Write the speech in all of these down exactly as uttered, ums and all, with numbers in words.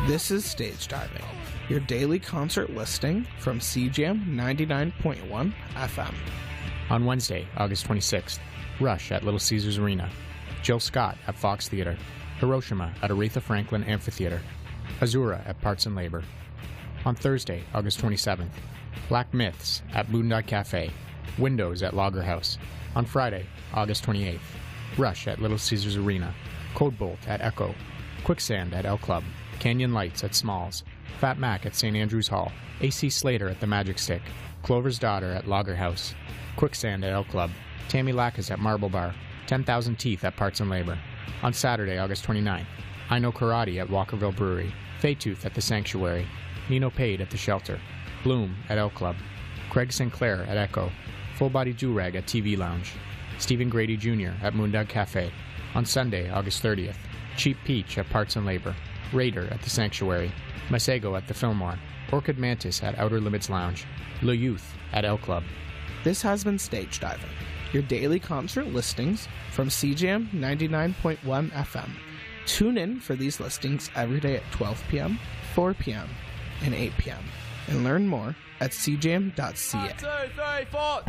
This is Stage Diving, your daily concert listing from C Jam ninety-nine point one F M. On Wednesday, August twenty-sixth, Rush at Little Caesars Arena, Jill Scott at Fox Theater, Hiroshima at Aretha Franklin Amphitheater, Azura at Parts and Labor. On Thursday, August twenty-seventh, Black Myths at Moondog Cafe, Windows at Lager House. On Friday, August twenty-eighth, Rush at Little Caesars Arena, Codebolt at Echo, Quicksand at L Club, Canyon Lights at Smalls, Fat Mac at Saint Andrews Hall, A C Slater at the Magic Stick, Clover's Daughter at Lager House, Quicksand at L Club, Tammy Lackas at Marble Bar, ten thousand Teeth at Parts and Labor. On Saturday, August twenty-ninth, I Know Karate at Walkerville Brewery, Faytooth at the Sanctuary, Nino Pade at the Shelter, Bloom at L Club, Craig Sinclair at Echo, Full Body Durag at T V Lounge, Stephen Grady Junior at Moondog Cafe. On Sunday, August thirtieth, Cheap Peach at Parts and Labor, Raider at the Sanctuary, Masego at the Fillmore, Orchid Mantis at Outer Limits Lounge, Le Youth at L Club. This has been Stage Diving, your daily concert listings from C Jam ninety-nine point one F M. Tune in for these listings every day at twelve p.m., four p.m., and eight p.m. and learn more at c jam dot c a. One, two, three, four.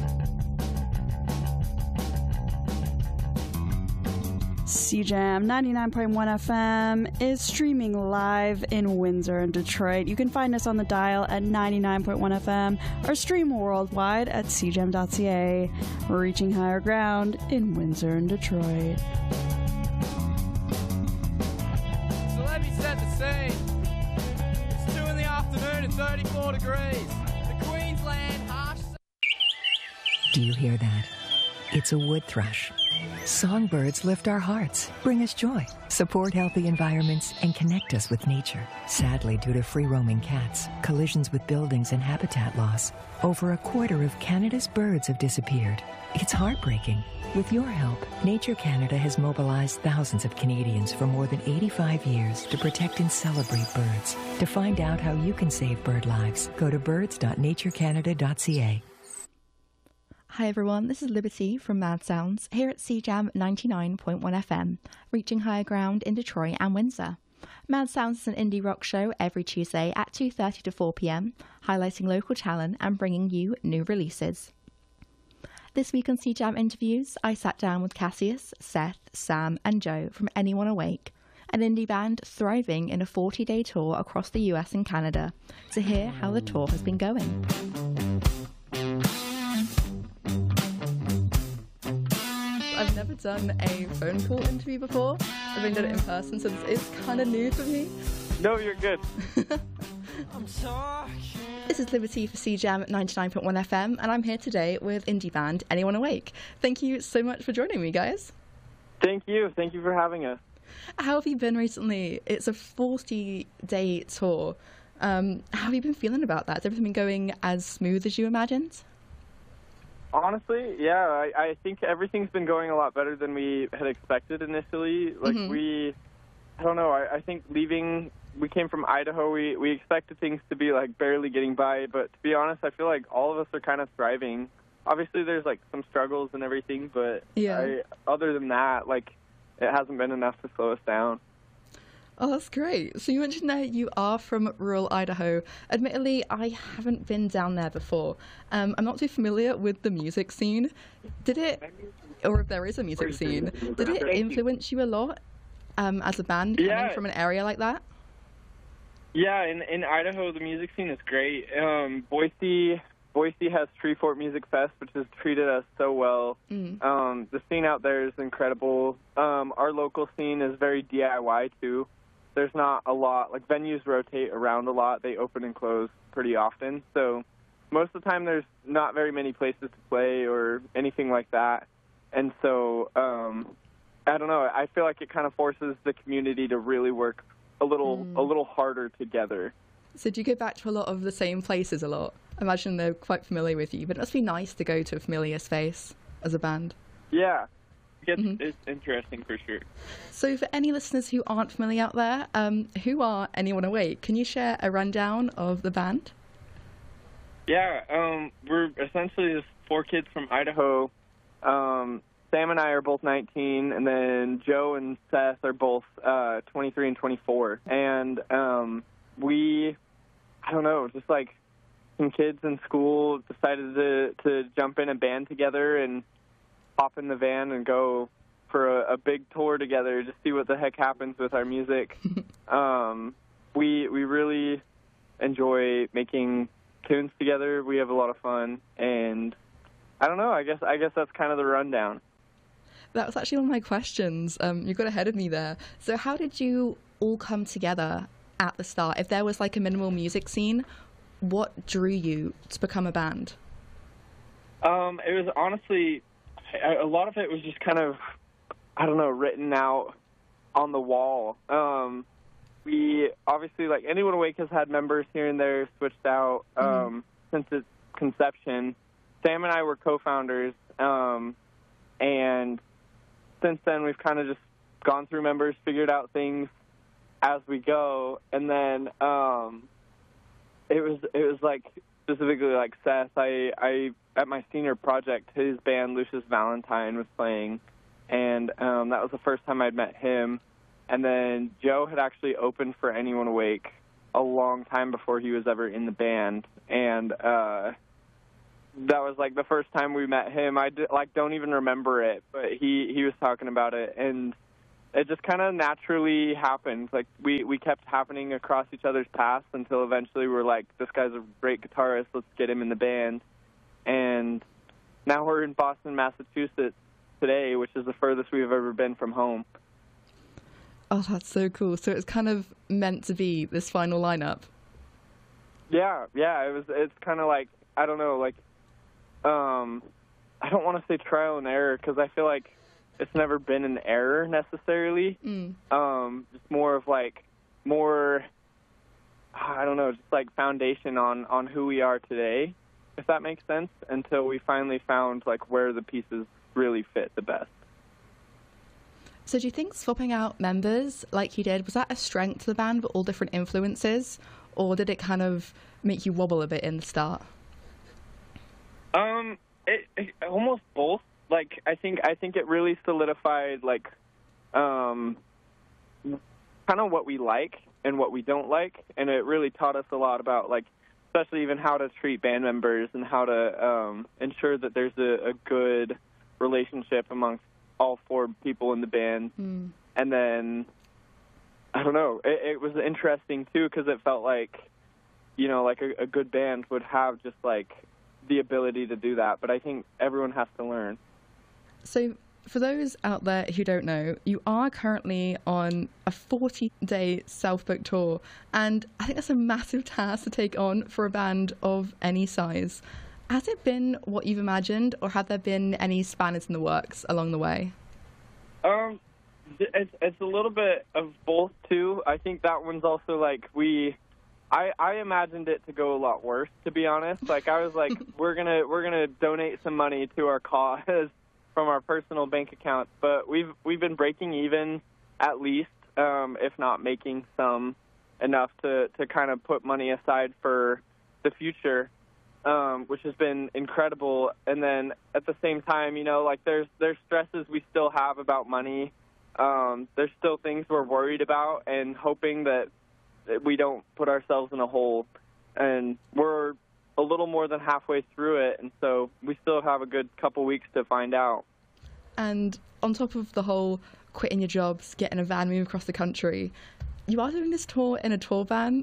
C Jam ninety-nine point one F M is streaming live in Windsor and Detroit. You can find us on the dial at ninety-nine point one F M or stream worldwide at c jam dot c a. We're reaching higher ground in Windsor and Detroit. So let me set the scene. It's two in the afternoon and thirty-four degrees. The Queensland harsh... Do you hear that? It's a wood thrush. Songbirds lift our hearts, bring us joy, support healthy environments, and connect us with nature. Sadly, due to free-roaming cats, collisions with buildings, and habitat loss, over a quarter of Canada's birds have disappeared. It's heartbreaking. With your help, Nature Canada has mobilized thousands of Canadians for more than eighty-five years to protect and celebrate birds. To find out how you can save bird lives, go to birds dot nature canada dot c a. Hi everyone, this is Liberty from Mad Sounds here at C Jam ninety-nine point one F M, reaching higher ground in Detroit and Windsor. Mad Sounds is an indie rock show every Tuesday at two thirty to four p.m, highlighting local talent and bringing you new releases. This week on C Jam Interviews, I sat down with Cassius, Seth, Sam and Joe from Anyone Awake, an indie band thriving in a forty-day tour across the U S and Canada, to hear how the tour has been going. I've never done a phone call interview before. I've only done it in person, so this is kind of new for me. No, you're good. This is Liberty for C Jam ninety-nine point one F M, and I'm here today with indie band Anyone Awake. Thank you so much for joining me, guys. Thank you. Thank you for having us. How have you been recently? It's a forty-day tour. Um, how have you been feeling about that? Has everything been going as smooth as you imagined? Honestly, yeah, I, I think everything's been going a lot better than we had expected initially. Like, mm-hmm. we, I don't know, I, I think leaving, we came from Idaho, we, we expected things to be, like, barely getting by, but to be honest, I feel like all of us are kind of thriving. Obviously, there's, like, some struggles and everything, but yeah. I, other than that, like, it hasn't been enough to slow us down. Oh, that's great. So you mentioned that you are from rural Idaho. Admittedly, I haven't been down there before. Um, I'm not too familiar with the music scene. Did it, or if there is a music scene, did it influence you a lot um, as a band coming yeah. from an area like that? Yeah, in, in Idaho, the music scene is great. Um, Boise... Boise has Treefort Music Fest, which has treated us so well. Mm. Um, the scene out there is incredible. Um, our local scene is very D I Y, too. There's not a lot, like, venues rotate around a lot. They open and close pretty often. So most of the time there's not very many places to play or anything like that. And so, um, I don't know, I feel like it kind of forces the community to really work a little, mm. a little harder together. So do you go back to a lot of the same places a lot? I imagine they're quite familiar with you, but it must be nice to go to a familiar space as a band. Yeah, it's, mm-hmm. it's interesting for sure. So for any listeners who aren't familiar out there, um, who are Anyone Awake? Can you share a rundown of the band? Yeah, um, we're essentially just four kids from Idaho. Um, Sam and I are both nineteen, and then Joe and Seth are both uh, twenty-three and twenty-four. And um, we, I don't know, just like some kids in school decided to, to jump in a band together and hop in the van and go for a, a big tour together, just see what the heck happens with our music. um, we we really enjoy making tunes together. We have a lot of fun, and I don't know, I guess I guess that's kind of the rundown. That was actually one of my questions. Um, you got ahead of me there. So how did you all come together at the start? If there was like a minimal music scene, what drew you to become a band? Um, it was honestly, a lot of it was just kind of, I don't know, written out on the wall. Um, we obviously, like, Anyone Awake has had members here and there switched out um, mm-hmm. since its conception. Sam and I were co-founders, um, and since then we've kind of just gone through members, figured out things as we go, and then um, it was it was like specifically like Seth. I I at my senior project, his band Lucius Valentine was playing, and um, that was the first time I'd met him. And then Joe had actually opened for Anyone Awake a long time before he was ever in the band, and uh, that was like the first time we met him. I did, like don't even remember it, but he he was talking about it, and it just kind of naturally happened. Like we we kept happening across each other's paths until eventually we were like, this guy's a great guitarist, let's get him in the band. And now we're in Boston, Massachusetts today, which is the furthest we've ever been from home. Oh, that's so cool. So it's kind of meant to be this final lineup. Yeah, yeah. It was. It's kind of like, I don't know, like, um, I don't want to say trial and error because I feel like it's never been an error necessarily. Mm. Um, just more of like more, I don't know, just like foundation on, on who we are today, if that makes sense, until we finally found like where the pieces really fit the best. So do you think swapping out members like you did, was that a strength to the band with all different influences, or did it kind of make you wobble a bit in the start? Um, it, it almost both. Like, I think I think it really solidified, like, um, kind of what we like and what we don't like, and it really taught us a lot about, like, especially even how to treat band members and how to um, ensure that there's a, a good relationship amongst all four people in the band. Mm. And then, I don't know, it, it was interesting, too, because it felt like, you know, like a, a good band would have just, like, the ability to do that, but I think everyone has to learn. So for those out there who don't know, you are currently on a forty-day self-booked tour, and I think that's a massive task to take on for a band of any size. Has it been what you've imagined, or have there been any spanners in the works along the way? Um, it's, it's a little bit of both, too. I think that one's also, like, we... I, I imagined it to go a lot worse, to be honest. Like, I was like, we're gonna we're gonna donate some money to our cause from our personal bank accounts, but we've we've been breaking even at least, um, if not making some enough to, to kind of put money aside for the future, um, which has been incredible. And then at the same time, you know, like there's there's stresses we still have about money. Um, there's still things we're worried about and hoping that we don't put ourselves in a hole, and we're a little more than halfway through it, and so we still have a good couple weeks to find out. And on top of the whole quitting your jobs, getting a van, moving across the country, you are doing this tour in a tour van?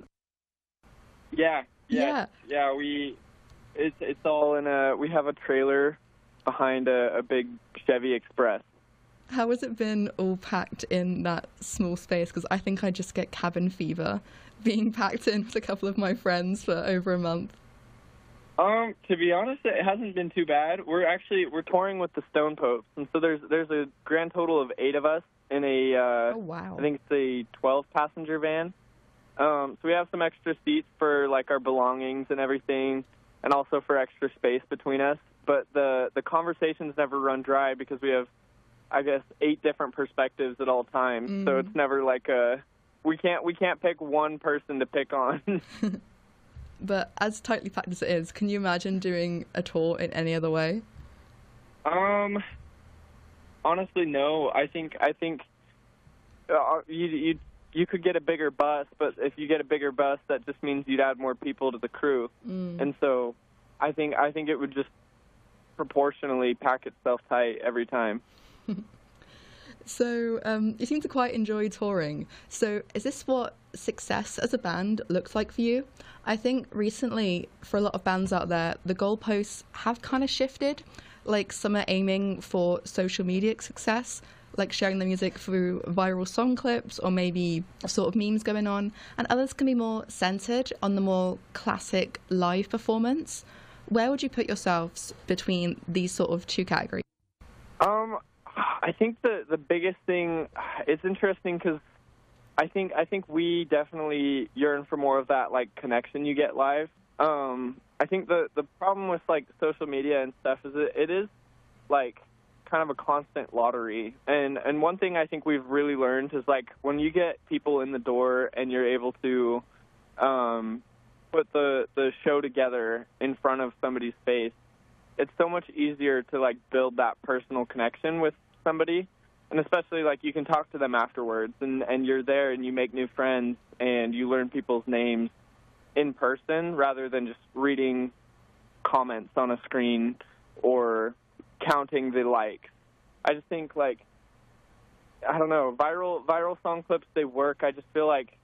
Yeah, yeah, yeah. Yeah, we, it's, it's all in a, we have a trailer behind a, a big Chevy Express. How has it been all packed in that small space? Because I think I just get cabin fever being packed in with a couple of my friends for over a month. Um, to be honest, it hasn't been too bad. We're actually, we're touring with the Stone Popes, and so there's there's a grand total of eight of us in a, uh, oh, wow. I think it's a twelve-passenger van. Um, so we have some extra seats for, like, our belongings and everything, and also for extra space between us. But the, the conversations never run dry because we have, I guess, eight different perspectives at all times. Mm. So it's never like a, we can't we can't pick one person to pick on. But as tightly packed as it is, can you imagine doing a tour in any other way? Um, honestly, no. I think I think uh, you you you could get a bigger bus, but if you get a bigger bus, that just means you'd add more people to the crew, Mm. and so I think I think it would just proportionally pack itself tight every time. So um, you seem to quite enjoy touring. So is this what success as a band looks like for you? I think recently, for a lot of bands out there, the goalposts have kind of shifted. Like some are aiming for social media success, like sharing their music through viral song clips or maybe sort of memes going on. And others can be more centered on the more classic live performance. Where would you put yourselves between these sort of two categories? Um, I think the the biggest thing, it's interesting because I think I think we definitely yearn for more of that like connection you get live. Um, I think the the problem with like social media and stuff is it, it is like kind of a constant lottery. And and one thing I think we've really learned is like when you get people in the door and you're able to um, put the the show together in front of somebody's face, it's so much easier to like build that personal connection with somebody, and especially like you can talk to them afterwards, and and you're there and you make new friends and you learn people's names in person rather than just reading comments on a screen or counting the likes. I just think like I don't know, viral viral song clips, they work. I just feel like